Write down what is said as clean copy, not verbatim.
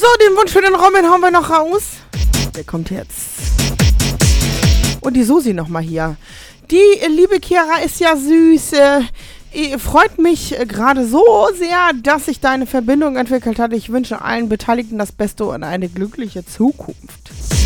So, den Wunsch für den Robin hauen wir noch raus. Der kommt jetzt. Und die Susi nochmal hier. Die liebe Chiara ist ja süß. Freut mich gerade so sehr, dass sich deine Verbindung entwickelt hat. Ich wünsche allen Beteiligten das Beste und eine glückliche Zukunft.